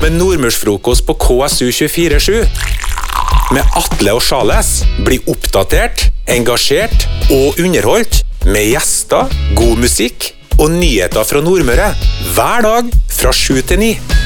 med Nordmørsfrokost på KSU 24/7. Med Atle og Charles bli oppdatert, engasjert og underholdt med gjester, god musikk og nyheter fra Nordmøre hver dag fra 7 til 9.